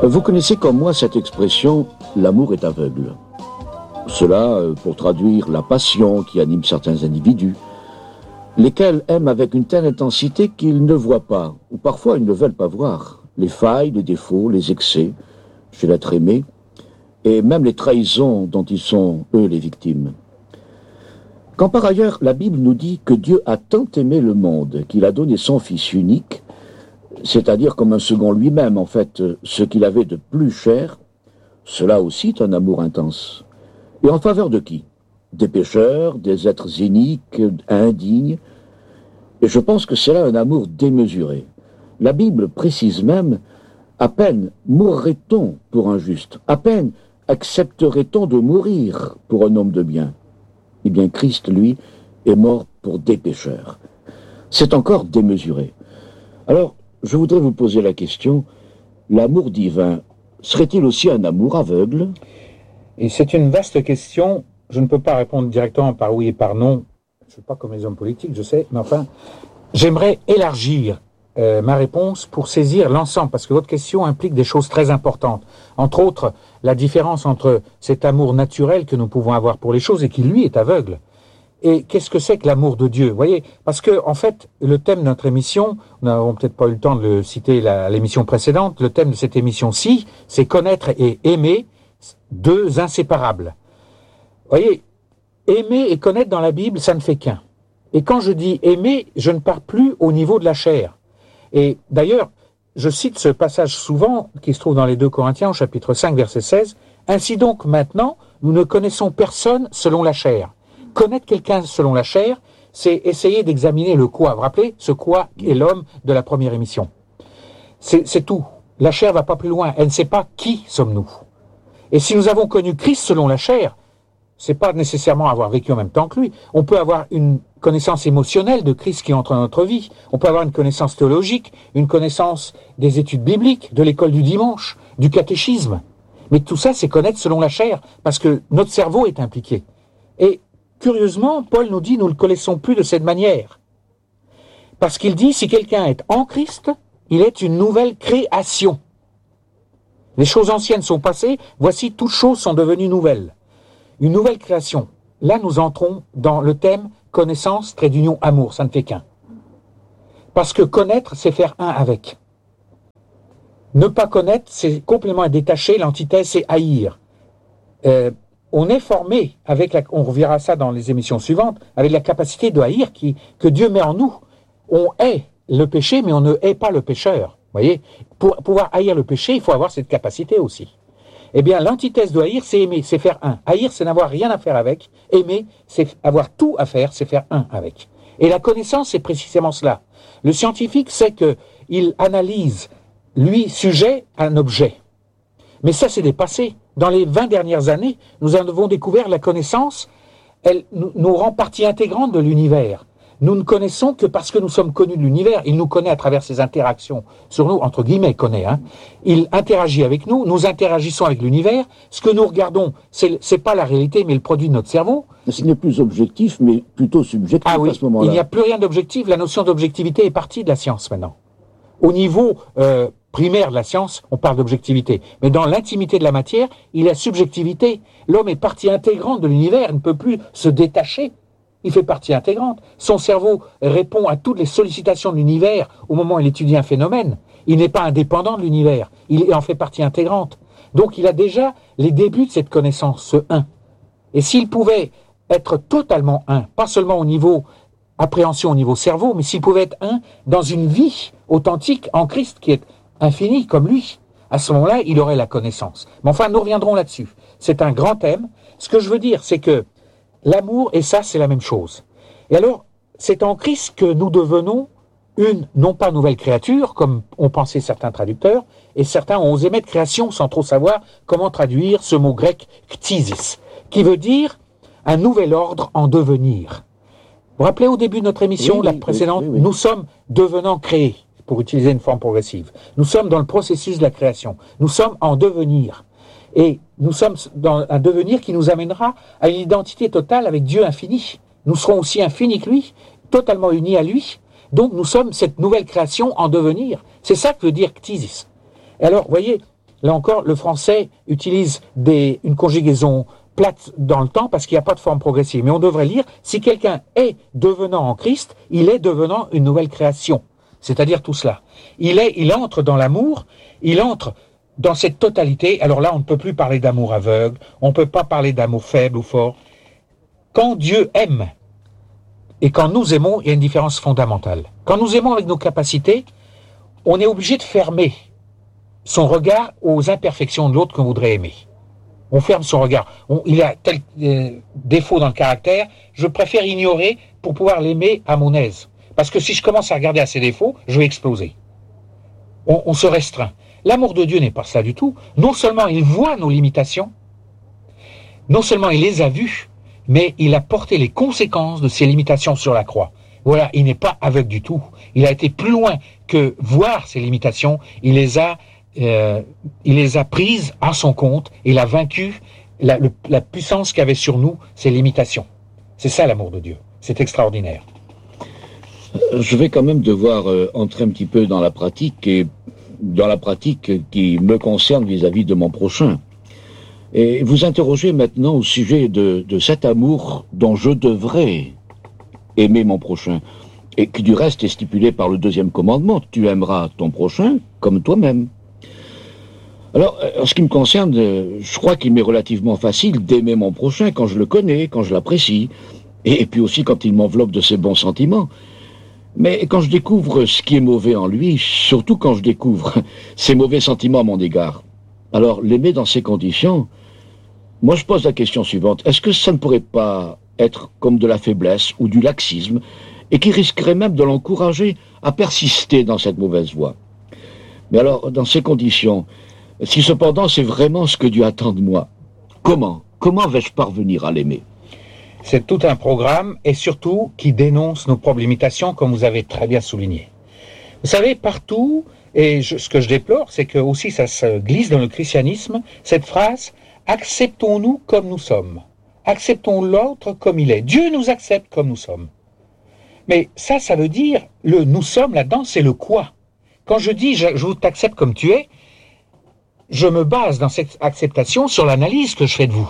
Vous connaissez comme moi cette expression « l'amour est aveugle ». Cela pour traduire la passion qui anime certains individus, lesquels aiment avec une telle intensité qu'ils ne voient pas, ou parfois ils ne veulent pas voir, les failles, les défauts, les excès chez l'être aimé, et même les trahisons dont ils sont, eux, les victimes. Quand par ailleurs la Bible nous dit que Dieu a tant aimé le monde qu'il a donné son Fils unique, c'est-à-dire comme un second lui-même, en fait, ce qu'il avait de plus cher, cela aussi est un amour intense. Et en faveur de qui? Des pécheurs, des êtres iniques, indignes. Et je pense que c'est là un amour démesuré. La Bible précise même, à peine mourrait-on pour un juste, à peine accepterait-on de mourir pour un homme de bien. Eh bien, Christ, lui, est mort pour des pécheurs. C'est encore démesuré. Alors, je voudrais vous poser la question, l'amour divin serait-il aussi un amour aveugle? Et c'est une vaste question, je ne peux pas répondre directement par oui et par non, je ne suis pas comme les hommes politiques, je sais, mais enfin, j'aimerais élargir ma réponse pour saisir l'ensemble, parce que votre question implique des choses très importantes. Entre autres, la différence entre cet amour naturel que nous pouvons avoir pour les choses et qui, lui, est aveugle. Et qu'est-ce que c'est que l'amour de Dieu? Vous voyez, parce que en fait, le thème de notre émission, nous n'avons peut-être pas eu le temps de le citer à l'émission précédente, le thème de cette émission-ci, c'est connaître et aimer, deux inséparables. Vous voyez, aimer et connaître dans la Bible, ça ne fait qu'un. Et quand je dis aimer, je ne pars plus au niveau de la chair. Et d'ailleurs, je cite ce passage souvent, qui se trouve dans les 2 Corinthiens, au chapitre 5, verset 16. « Ainsi donc, maintenant, nous ne connaissons personne selon la chair. » Connaître quelqu'un selon la chair, c'est essayer d'examiner le quoi. Vous vous rappelez, ce quoi est l'homme de la première émission. C'est tout. La chair va pas plus loin. Elle ne sait pas qui sommes-nous. Et si nous avons connu Christ selon la chair, c'est pas nécessairement avoir vécu en même temps que lui. On peut avoir une connaissance émotionnelle de Christ qui entre dans notre vie. On peut avoir une connaissance théologique, une connaissance des études bibliques, de l'école du dimanche, du catéchisme. Mais tout ça, c'est connaître selon la chair, parce que notre cerveau est impliqué. Et curieusement, Paul nous dit, nous ne le connaissons plus de cette manière. Parce qu'il dit, si quelqu'un est en Christ, il est une nouvelle création. Les choses anciennes sont passées, voici toutes choses sont devenues nouvelles. Une nouvelle création. Là, nous entrons dans le thème connaissance, trait d'union, amour, ça ne fait qu'un. Parce que connaître, c'est faire un avec. Ne pas connaître, c'est complètement détaché, l'antithèse, c'est haïr. On est formé, on reverra ça dans les émissions suivantes, avec la capacité de haïr que Dieu met en nous. On hait le péché, mais on ne hait pas le pécheur. Vous voyez, pour pouvoir haïr le péché, il faut avoir cette capacité aussi. Eh bien, l'antithèse de haïr, c'est aimer, c'est faire un. Haïr, c'est n'avoir rien à faire avec. Aimer, c'est avoir tout à faire, c'est faire un avec. Et la connaissance, c'est précisément cela. Le scientifique sait qu'il analyse, lui, sujet, un objet. Mais ça, c'est dépassé. Dans les 20 dernières années, nous avons découvert la connaissance, elle nous rend partie intégrante de l'univers. Nous ne connaissons que parce que nous sommes connus de l'univers. Il nous connaît à travers ses interactions sur nous, entre guillemets, connaît. Il interagit avec nous, nous interagissons avec l'univers. Ce que nous regardons, c'est pas la réalité, mais le produit de notre cerveau. Ce n'est plus objectif, mais plutôt subjectif à ce moment-là. Il n'y a plus rien d'objectif. La notion d'objectivité est partie de la science maintenant. Au niveau primaire de la science, on parle d'objectivité. Mais dans l'intimité de la matière, il y a subjectivité. L'homme est partie intégrante de l'univers, il ne peut plus se détacher. Il fait partie intégrante. Son cerveau répond à toutes les sollicitations de l'univers au moment où il étudie un phénomène. Il n'est pas indépendant de l'univers. Il en fait partie intégrante. Donc il a déjà les débuts de cette connaissance, ce un. Et s'il pouvait être totalement un, pas seulement au niveau appréhension, au niveau cerveau, mais s'il pouvait être un dans une vie authentique en Christ qui est infini comme lui, à ce moment-là, il aurait la connaissance. Mais enfin, nous reviendrons là-dessus. C'est un grand thème. Ce que je veux dire, c'est que l'amour et ça, c'est la même chose. Et alors, c'est en Christ que nous devenons une, non pas nouvelle créature, comme ont pensé certains traducteurs, et certains ont osé mettre création sans trop savoir comment traduire ce mot grec ktisis, qui veut dire un nouvel ordre en devenir. Vous vous rappelez au début de notre émission, la précédente, nous sommes devenant créés, pour utiliser une forme progressive. Nous sommes dans le processus de la création. Nous sommes en devenir. Et nous sommes dans un devenir qui nous amènera à une identité totale avec Dieu infini. Nous serons aussi infinis que lui, totalement unis à lui. Donc nous sommes cette nouvelle création en devenir. C'est ça que veut dire ktisis. Et alors, vous voyez, là encore, le français utilise une conjugaison plate dans le temps parce qu'il n'y a pas de forme progressive. Mais on devrait lire, si quelqu'un est devenant en Christ, il est devenant une nouvelle création. C'est-à-dire tout cela. Il entre dans l'amour, il entre dans cette totalité. Alors là, on ne peut plus parler d'amour aveugle, on ne peut pas parler d'amour faible ou fort. Quand Dieu aime, et quand nous aimons, il y a une différence fondamentale. Quand nous aimons avec nos capacités, on est obligé de fermer son regard aux imperfections de l'autre qu'on voudrait aimer. On ferme son regard. Il a tel défaut dans le caractère, je préfère ignorer pour pouvoir l'aimer à mon aise. Parce que si je commence à regarder à ses défauts, je vais exploser. On se restreint. L'amour de Dieu n'est pas ça du tout. Non seulement il voit nos limitations, non seulement il les a vues, mais il a porté les conséquences de ces limitations sur la croix. Voilà, il n'est pas aveugle du tout. Il a été plus loin que voir ces limitations. Il les a prises à son compte. Il a vaincu la puissance qu'avait sur nous ces limitations. C'est ça l'amour de Dieu. C'est extraordinaire. Je vais quand même devoir entrer un petit peu dans la pratique, et dans la pratique qui me concerne vis-à-vis de mon prochain. Et vous interrogez maintenant au sujet de cet amour dont je devrais aimer mon prochain, et qui du reste est stipulé par le 2e commandement, tu aimeras ton prochain comme toi-même. Alors, en ce qui me concerne, je crois qu'il m'est relativement facile d'aimer mon prochain quand je le connais, quand je l'apprécie, et puis aussi quand il m'enveloppe de ses bons sentiments. Mais quand je découvre ce qui est mauvais en lui, surtout quand je découvre ses mauvais sentiments à mon égard, alors l'aimer dans ces conditions, moi je pose la question suivante, est-ce que ça ne pourrait pas être comme de la faiblesse ou du laxisme, et qui risquerait même de l'encourager à persister dans cette mauvaise voie? Mais alors, dans ces conditions, si cependant c'est vraiment ce que Dieu attend de moi, comment vais-je parvenir à l'aimer? C'est tout un programme, et surtout qui dénonce nos propres limitations, comme vous avez très bien souligné. Vous savez, partout, et ce que je déplore, c'est que aussi ça se glisse dans le christianisme, cette phrase « acceptons-nous comme nous sommes ». Acceptons l'autre comme il est. Dieu nous accepte comme nous sommes. Mais ça veut dire, le « nous sommes » là-dedans, c'est le quoi. Quand je dis « je t'accepte comme tu es », je me base dans cette acceptation sur l'analyse que je fais de vous.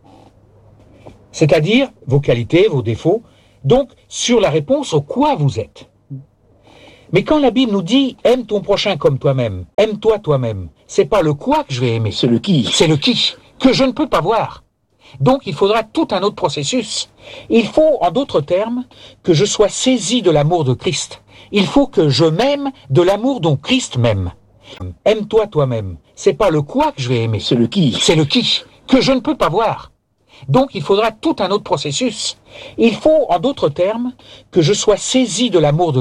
C'est-à-dire vos qualités, vos défauts, donc sur la réponse au quoi vous êtes. Mais quand la Bible nous dit « aime ton prochain comme toi-même »,« aime-toi toi-même », c'est pas le quoi que je vais aimer. C'est le qui. C'est le qui, que je ne peux pas voir. Donc il faudra tout un autre processus. Il faut, en d'autres termes, que je sois saisi de l'amour de Christ. Il faut que je m'aime de l'amour dont Christ m'aime. Aime-toi toi-même. C'est pas le quoi que je vais aimer. C'est le qui. C'est le qui, que je ne peux pas voir. Donc il faudra tout un autre processus. Il faut, en d'autres termes, que je sois saisi de l'amour de